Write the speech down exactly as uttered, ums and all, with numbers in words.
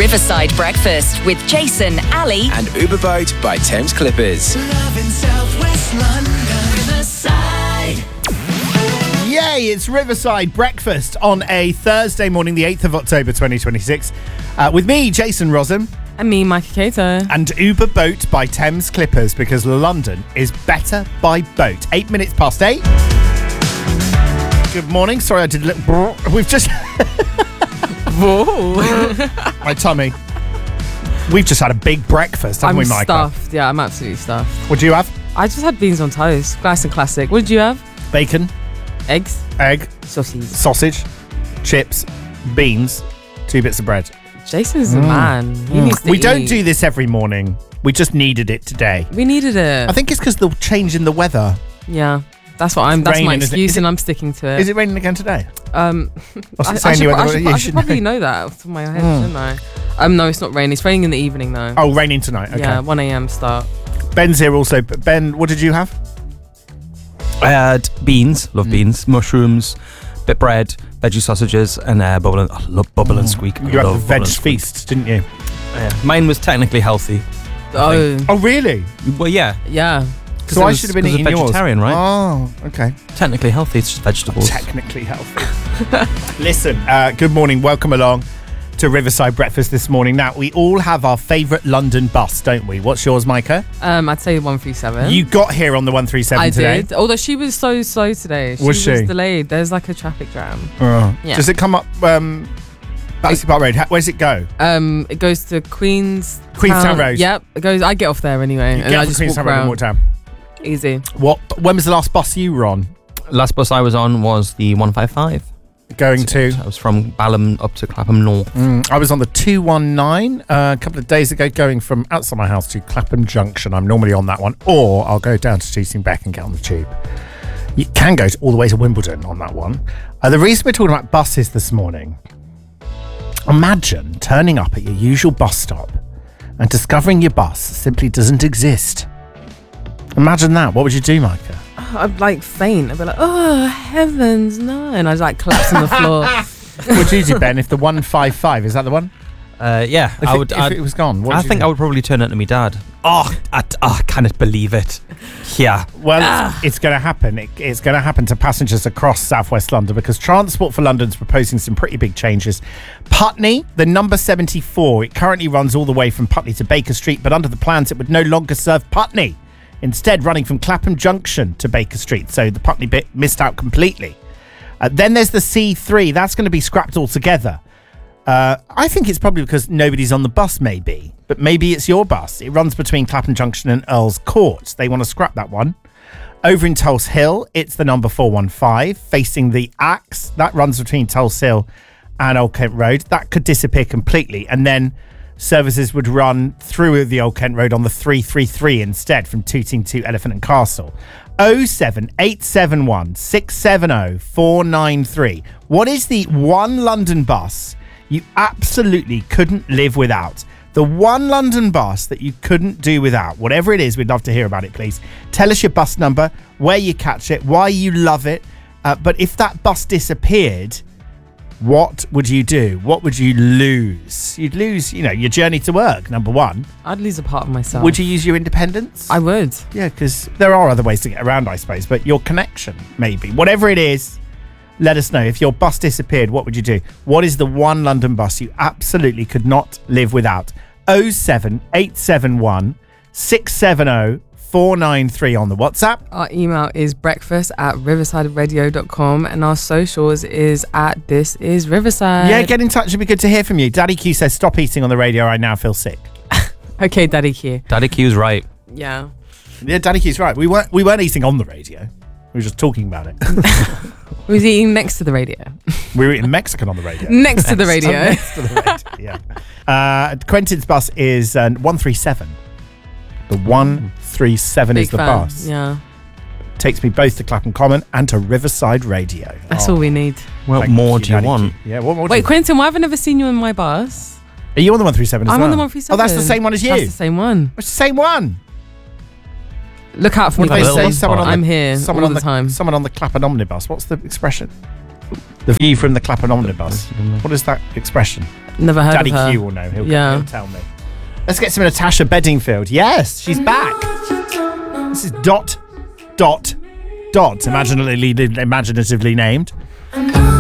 Riverside Breakfast with Jason, Ali and Uber Boat by Thames Clippers. Love in South West London, Riverside. Yay, it's Riverside Breakfast on a Thursday morning, the eighth of October twenty twenty-six. Uh, with me, Jason Rosen. And me, Micah Cato. And Uber Boat by Thames Clippers, because London is better by boat. Eight minutes past eight. Good morning. Sorry, I did a little... Brr. We've just... My tummy. We've just had a big breakfast, haven't I'm we, Micah? stuffed. Yeah, I'm absolutely stuffed. What do you have? I just had beans on toast. Nice and classic. What did you have? Bacon, Eggs, egg, sausage. sausage, chips, beans, two bits of bread. Jason's the man. He needs to We eat. don't do this every morning. We just needed it today. We needed it. I think it's because the change in the weather. Yeah. That's what I'm. That's raining, my isn't it? excuse, Is it- and I'm sticking to it. Is it raining again today? Um, What's I, it I saying should, you pro- I whether- should, you I should should probably know? know that off the top of my head, Mm. shouldn't I? Um, no, it's not raining. It's raining in the evening though. Oh, raining tonight. Okay. Yeah, one a.m. start. Ben's here also. But Ben, what did you have? I had beans, love Mm. beans, mushrooms, bit bread, veggie sausages, and uh, bubble and I love bubble and squeak. You had Love the bubble veg and squeak. feast, didn't you? Yeah. Mine was technically healthy. Oh, Oh, really? Well, yeah, yeah. So it I was- should have been 'cause eating it's yours. vegetarian, right? Oh, okay. Technically healthy, it's just vegetables. Technically healthy. Listen, uh, good morning. Welcome along to Riverside Breakfast this morning. Now, we all have our favourite London bus, don't we? What's yours, Micah? Um, I'd say one three seven. You got here on the one three seven I today. did. Although she was so slow today. She Was she? delayed. There's like a traffic jam. Oh. Yeah. Does it come up um, Battersea Park Road? How- Where does it go? Um, it goes to Queens. Queenstown Road. Yep. It goes. I get off there anyway, You and get I off just Queenstown walk Road and around. walk down. Easy. What? When was the last bus you were on? Last bus I was on was the one five five. Going to? I was from Balham up to Clapham North. Mm, I was on the two one nine uh, a couple of days ago, going from outside my house to Clapham Junction. I'm normally on that one, or I'll go down to Tooting Beck and get on the tube. You can go to, all the way to Wimbledon on that one. Uh, the reason we're talking about buses this morning, imagine turning up at your usual bus stop and discovering your bus simply doesn't exist. Imagine that. What would you do, Micah? I'd like faint. I'd be like, oh heavens, no! And I'd like collapse on the floor. What would you do, Ben, if the one five five, is that the one? Uh, yeah, If, I it, would. if I'd- it was gone, what I would you think do? I would probably turn it to my dad. Oh, I, oh, I cannot believe it. Yeah. Well, it's, it's going to happen. It, it's going to happen to passengers across southwest London because Transport for London's proposing some pretty big changes. Putney, the number seventy-four, it currently runs all the way from Putney to Baker Street, but under the plans it would no longer serve Putney, instead running from Clapham Junction to Baker Street. So the Putney bit missed out completely. Uh, then there's the C three. That's going to be scrapped altogether. Uh, I think it's probably because nobody's on the bus, maybe. But maybe it's your bus. It runs between Clapham Junction and Earl's Court. They want to scrap that one. Over in Tulse Hill, it's the number four one five, facing the Axe. That runs between Tulse Hill and Old Kent Road. That could disappear completely. And then services would run through the Old Kent Road on the three three three instead, from Tooting to Elephant and Castle. oh seven eight seven one six seven oh four nine three. What is the one London bus you absolutely couldn't live without? The one London bus that you couldn't do without. Whatever it is, we'd love to hear about it, please. Tell us your bus number, where you catch it, why you love it. Uh, but if that bus disappeared, what would you do? What would you lose? You'd lose, you know, your journey to work, number one. I'd lose a part of myself. Would you use your independence? I would. Yeah, because there are other ways to get around, I suppose. But your connection, maybe. Whatever it is, let us know. If your bus disappeared, what would you do? What is the one London bus you absolutely could not live without? oh seven eight seven one six seven oh four nine three on the WhatsApp. Our email is breakfast at riverside radio dot com and our socials is at this is Riverside. Yeah, get in touch. It'd be good to hear from you. Daddy Q says, stop eating on the radio. I now feel sick. Okay, Daddy Q. Daddy Q's right. Yeah. Yeah, Daddy Q's right. We weren't, we weren't eating on the radio. We were just talking about it. We was eating next to the radio. We were eating Mexican on the radio. Next to the radio. Next to the radio, yeah. Uh, Quentin's bus is uh, one three seven. The one three seven Big is the fan. bus. Yeah. Takes me both to Clapham Common and to Riverside Radio. That's Oh, all we need. What thank more do you Daddy want? Q. Yeah, what more do Wait, you Quentin, why have I never seen you in my bus? Are you on the one three seven as I'm well? on the one three seven. Oh, that's the same one as you? That's the same one. It's the same one. Look out for What me. do they Little say? one Someone on spot. the, I'm here someone all on the time. Someone on the Clapham Omnibus. What's the expression? The view from the Clapham Omnibus. What is that expression? Never heard Daddy of her. Q will know. He'll, Yeah. he'll tell me. Let's get some Natasha Bedingfield. Yes, she's back. This is dot, dot, dot. Imaginatively, imaginatively named. I know